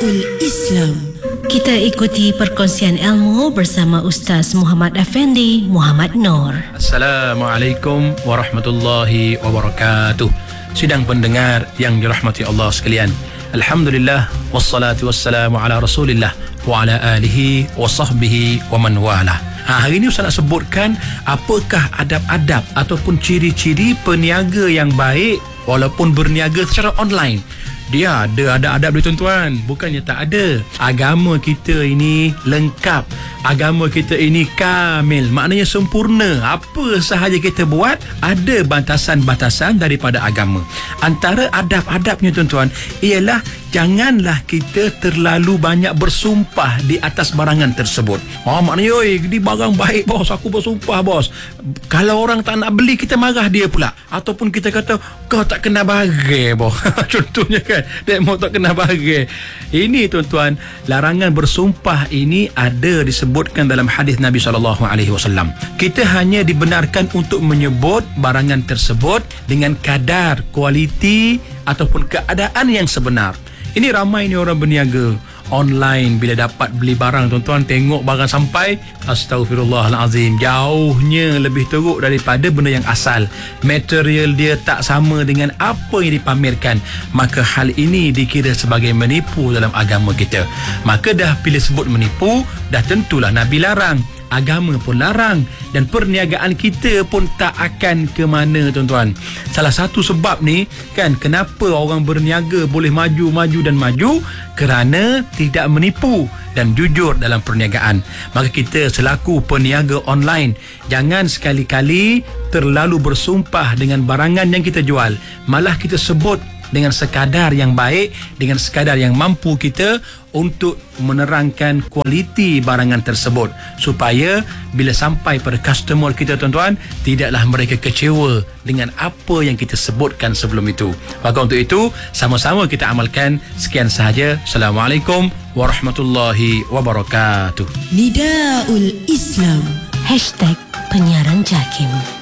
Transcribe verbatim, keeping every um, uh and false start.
Nidaul Islam. Kita ikuti perkongsian ilmu bersama Ustaz Muhammad Effendi Muhammad Noor. Assalamualaikum warahmatullahi wabarakatuh. Sidang pendengar yang dirahmati Allah sekalian, alhamdulillah wassalatu wassalamu ala Rasulillah wa ala alihi wa sahbihi wa man wala. Ha, hari ini Ustaz nak sebutkan apakah adab-adab ataupun ciri-ciri peniaga yang baik walaupun berniaga secara online. Dia ada ada adab dia tuan-tuan, bukannya tak ada. Agama kita ini lengkap, agama kita ini kamil, maknanya sempurna. Apa sahaja kita buat ada batasan-batasan daripada agama. Antara adab-adabnya tuan-tuan ialah janganlah kita terlalu banyak bersumpah di atas barangan tersebut. Oh, maknanya oi, ni barang baik bos, aku bersumpah bos. Kalau orang tak nak beli, kita marah dia pula. Ataupun kita kata kau tak kena bagai bos. Contohnya kan, dia mau tak kena bagai. Ini tuan-tuan, larangan bersumpah ini ada disebutkan dalam hadis Nabi sallallahu alaihi wasallam. Kita hanya dibenarkan untuk menyebut barangan tersebut dengan kadar kualiti ataupun keadaan yang sebenar. Ini ramai ni orang berniaga online, bila dapat beli barang tuan-tuan, tengok barang sampai, astaghfirullahalazim, jauhnya lebih teruk daripada benda yang asal. Material dia tak sama dengan apa yang dipamerkan. Maka hal ini dikira sebagai menipu dalam agama kita. Maka dah bila sebut menipu, dah tentulah Nabi larang, agama pun larang, dan perniagaan kita pun tak akan ke mana tuan-tuan. Salah satu sebab ni kan, kenapa orang berniaga boleh maju, maju dan maju, kerana tidak menipu dan jujur dalam perniagaan. Maka kita selaku peniaga online, jangan sekali-kali terlalu bersumpah dengan barangan yang kita jual. Malah kita sebut dengan sekadar yang baik, dengan sekadar yang mampu kita untuk menerangkan kualiti barangan tersebut, supaya bila sampai pada customer kita tuan-tuan, tidaklah mereka kecewa dengan apa yang kita sebutkan sebelum itu. Maka untuk itu, sama-sama kita amalkan. Sekian sahaja. Assalamualaikum warahmatullahi wabarakatuh. Nidaul Islam. Hashtag Penyiaran Jakim.